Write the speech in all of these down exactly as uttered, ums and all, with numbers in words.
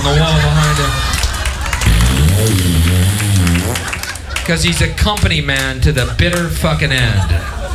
the wall behind him. Because he's a company man to the bitter fucking end.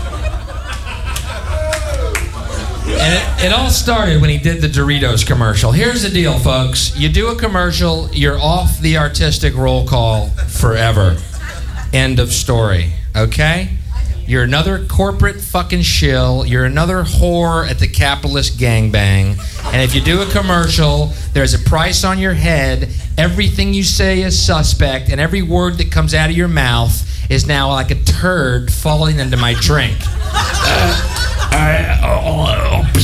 And it, it all started when he did the Doritos commercial. Here's the deal, folks. You do a commercial, you're off the artistic roll call forever. End of story, okay? You're another corporate fucking shill. You're another whore at the capitalist gangbang. And if you do a commercial, there's a price on your head. Everything you say is suspect, and every word that comes out of your mouth is now like a turd falling into my drink. Uh, I, oh, oh,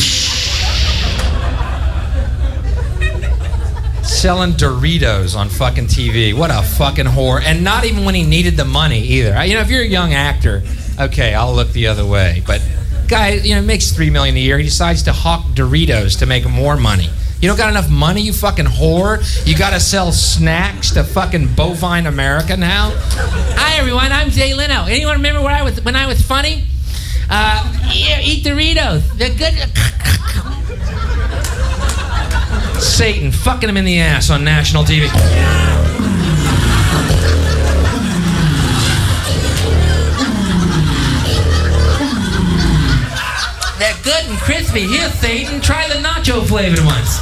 selling Doritos on fucking T V. What a fucking whore. And not even when he needed the money either. You know, if you're a young actor, okay, I'll look the other way. But guy, you know, makes three million dollars a year. He decides to hawk Doritos to make more money. You don't got enough money, you fucking whore? You gotta sell snacks to fucking bovine America now? Hi everyone, I'm Jay Leno. Anyone remember where I was when I was funny? Uh, yeah, eat Doritos. They're good. Satan fucking him in the ass on national T V. They're good and crispy. Here, Satan, try the nacho flavored ones.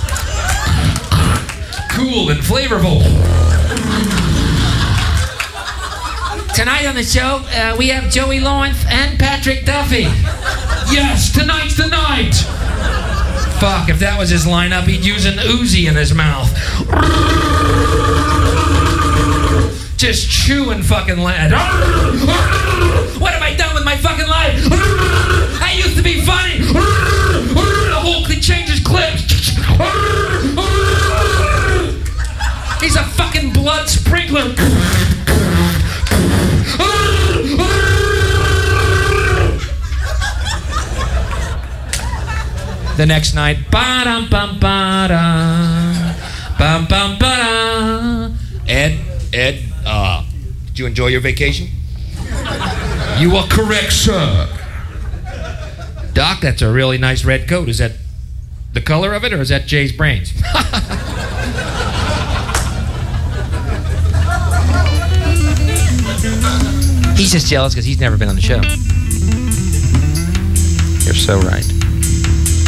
Cool and flavorful. Tonight on the show, uh, we have Joey Lawrence and Patrick Duffy. Yes, tonight's the night. Fuck, if that was his lineup, he'd use an Uzi in his mouth. Just chewing fucking lead. What have I done with my fucking life? I used to be funny. The Hulk changes clips. He's a fucking blood sprinkler. The next night, ba-dum bum ba-dum, bum bum ba-dum. Ed, Ed, uh, did you enjoy your vacation? You are correct, sir. Doc, that's a really nice red coat. Is that the color of it, or is that Jay's brains? He's just jealous because he's never been on the show. You're so right.